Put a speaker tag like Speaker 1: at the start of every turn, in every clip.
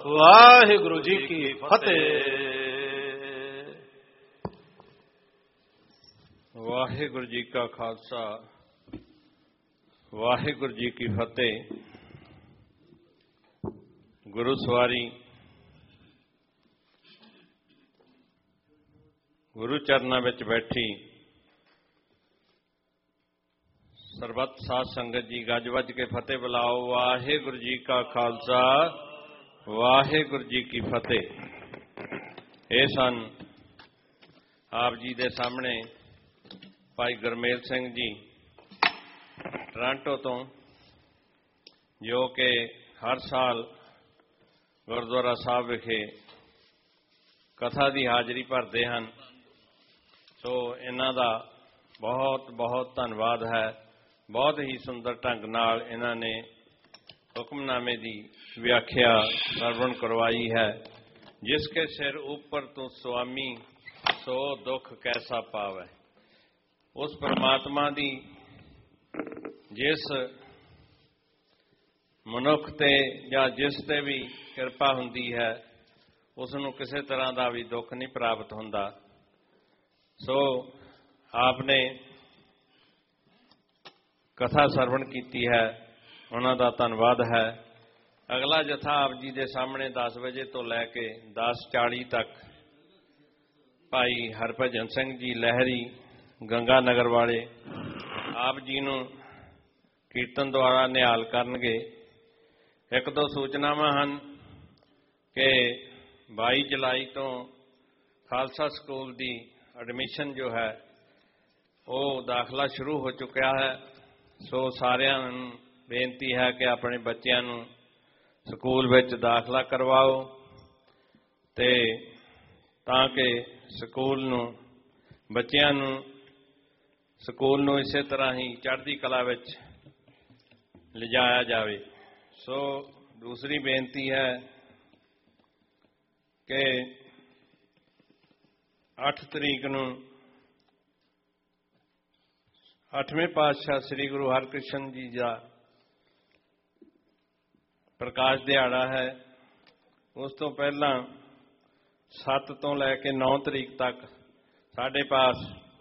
Speaker 1: ਵਾਹਿਗੁਰੂ ਜੀ ਕੀ ਫਤਿਹ।
Speaker 2: ਵਾਹਿਗੁਰੂ ਜੀ ਕਾ ਖਾਲਸਾ, ਵਾਹਿਗੁਰੂ ਜੀ ਕੀ ਫਤਿਹ। ਗੁਰੂ ਸਵਾਰੀ ਗੁਰੂ ਚਰਨਾਂ ਵਿੱਚ ਬੈਠੀ ਸਰਬੱਤ ਸਾਧ ਸੰਗਤ ਜੀ, ਗੱਜ ਵੱਜ ਕੇ ਫਤਿਹ ਬੁਲਾਓ। ਵਾਹਿਗੁਰੂ ਜੀ ਕਾ ਖਾਲਸਾ, ਵਾਹਿਗੁਰੂ ਜੀ ਕੀ ਫਤਿਹ। ਇਹ ਸਨ ਆਪ ਜੀ ਦੇ ਸਾਹਮਣੇ ਭਾਈ ਗੁਰਮੇਲ ਸਿੰਘ ਜੀ ਟੋਰਾਂਟੋ ਤੋਂ, ਜੋ ਕਿ ਹਰ ਸਾਲ ਗੁਰਦੁਆਰਾ ਸਾਹਿਬ ਵਿਖੇ ਕਥਾ ਦੀ ਹਾਜ਼ਰੀ ਭਰਦੇ ਹਨ। ਸੋ ਇਹਨਾਂ ਦਾ ਬਹੁਤ ਬਹੁਤ ਧੰਨਵਾਦ ਹੈ। ਬਹੁਤ ਹੀ ਸੁੰਦਰ ਢੰਗ ਨਾਲ ਇਹਨਾਂ ਨੇ ਹੁਕਮਨਾਮੇ ਦੀ ਵਿਆਖਿਆ ਸਰਵਣ ਕਰਵਾਈ ਹੈ। ਜਿਸ ਕੇ ਸਿਰ ਉੱਪਰ ਤੂੰ ਸੁਆਮੀ, ਸੋ ਦੁੱਖ ਕੈਸਾ ਪਾਵੈ। ਉਸ ਪਰਮਾਤਮਾ ਦੀ ਜਿਸ ਮਨੁੱਖ ਤੇ ਜਾਂ ਜਿਸ ਤੇ ਵੀ ਕਿਰਪਾ ਹੁੰਦੀ ਹੈ, ਉਸ ਨੂੰ ਕਿਸੇ ਤਰ੍ਹਾਂ ਦਾ ਵੀ ਦੁੱਖ ਨਹੀਂ ਪ੍ਰਾਪਤ ਹੁੰਦਾ। ਸੋ ਆਪ ਨੇ ਕਥਾ ਸਰਵਣ ਕੀਤੀ ਹੈ, ਉਹਨਾਂ ਦਾ ਧੰਨਵਾਦ ਹੈ। ਅਗਲਾ ਜਥਾ ਆਪ ਜੀ ਦੇ ਸਾਹਮਣੇ 10 ਵਜੇ ਤੋਂ ਲੈ ਕੇ 10:40 ਤੱਕ ਭਾਈ ਹਰਭਜਨ ਸਿੰਘ ਜੀ ਲਹਿਰੀ ਗੰਗਾ ਨਗਰ ਵਾਲੇ ਆਪ ਜੀ ਨੂੰ ਕੀਰਤਨ ਦੁਆਰਾ ਨਿਹਾਲ ਕਰਨਗੇ। ਇੱਕ ਦੋ ਸੂਚਨਾਵਾਂ ਹਨ ਕਿ 22 ਜੁਲਾਈ ਤੋਂ ਖਾਲਸਾ ਸਕੂਲ ਦੀ ਐਡਮਿਸ਼ਨ ਜੋ ਹੈ ਉਹ ਦਾਖਲਾ ਸ਼ੁਰੂ ਹੋ ਚੁੱਕਿਆ ਹੈ। ਸੋ ਸਾਰਿਆਂ ਨੂੰ ਬੇਨਤੀ ਹੈ ਕਿ ਆਪਣੇ ਬੱਚਿਆਂ ਨੂੰ ਸਕੂਲ ਵਿੱਚ ਦਾਖਲਾ ਕਰਵਾਓ, ਤੇ ਤਾਂ ਕਿ ਬੱਚਿਆਂ ਨੂੰ ਸਕੂਲ ਨੂੰ ਇਸੇ ਤਰ੍ਹਾਂ ਹੀ ਚੜ੍ਹਦੀ ਕਲਾ ਵਿੱਚ ਲਿਜਾਇਆ ਜਾਵੇ। ਸੋ ਦੂਸਰੀ ਬੇਨਤੀ ਹੈ ਕਿ 8 ਤਰੀਕ ਨੂੰ 8ਵੇਂ ਪਾਤਸ਼ਾਹ ਸ੍ਰੀ ਗੁਰੂ ਹਰਕ੍ਰਿਸ਼ਨ ਜੀ ਦਾ ਪ੍ਰਕਾਸ਼ ਦਿਹਾੜਾ ਹੈ। ਉਸ ਤੋਂ ਪਹਿਲਾਂ 7 ਤੋਂ ਲੈ ਕੇ 9 ਤਰੀਕ ਤੱਕ ਸਾਡੇ ਪਾਸ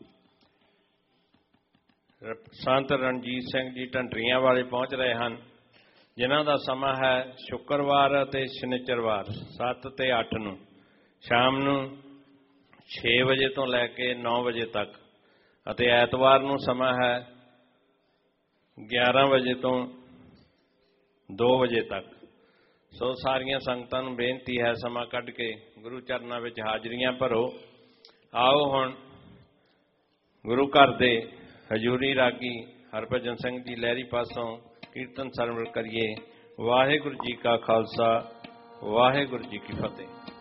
Speaker 2: ਸੰਤ ਰਣਜੀਤ ਸਿੰਘ ਜੀ ਢੰਡਰੀਆਂ ਵਾਲੇ ਪਹੁੰਚ ਰਹੇ ਹਨ, ਜਿਨ੍ਹਾਂ ਦਾ ਸਮਾਂ ਹੈ ਸ਼ੁੱਕਰਵਾਰ ਅਤੇ ਸ਼ਨੀਚਰਵਾਰ 7 ਤੇ 8 ਨੂੰ ਸ਼ਾਮ ਨੂੰ 6 ਵਜੇ ਤੋਂ ਲੈ ਕੇ 9 ਵਜੇ ਤੱਕ, ਅਤੇ ਐਤਵਾਰ ਨੂੰ ਸਮਾਂ ਹੈ 11 ਵਜੇ ਤੋਂ 2 ਵਜੇ ਤੱਕ। ਸੋ ਸਾਰੀਆਂ ਸੰਗਤਾਂ ਨੂੰ ਬੇਨਤੀ ਹੈ, ਸਮਾਂ ਕੱਢ ਕੇ ਗੁਰੂ ਚਰਨਾਂ ਵਿੱਚ ਹਾਜ਼ਰੀਆਂ ਭਰੋ। ਆਓ ਹੁਣ ਗੁਰੂ ਘਰ ਦੇ ਹਜ਼ੂਰੀ ਰਾਗੀ ਹਰਭਜਨ ਸਿੰਘ ਜੀ ਲਹਿਰੀ ਪਾਸੋਂ ਕੀਰਤਨ ਸਰਵਣ ਕਰੀਏ। ਵਾਹਿਗੁਰੂ ਜੀ ਕਾ ਖਾਲਸਾ, ਵਾਹਿਗੁਰੂ ਜੀ ਕੀ ਫਤਿਹ।